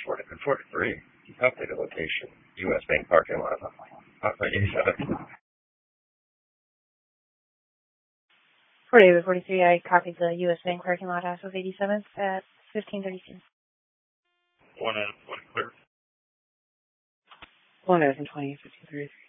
43. Copy the location. U.S. Bank parking lot. Papa 87. 43, I copied the U.S. Bank parking lot off of 87th at 1532. 1 clear. 1 53.